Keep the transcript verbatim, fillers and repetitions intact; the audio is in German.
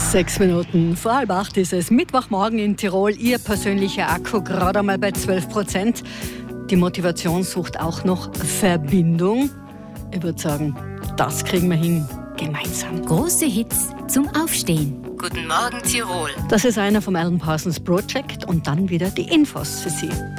Sechs Minuten vor halb acht ist es. Mittwochmorgen in Tirol. Ihr persönlicher Akku gerade einmal bei zwölf Prozent. Die Motivation sucht auch noch Verbindung. Ich würde sagen, das kriegen wir hin. Gemeinsam. Große Hits zum Aufstehen. Guten Morgen Tirol. Das ist einer vom Alan Parsons Project und dann wieder die Infos für Sie.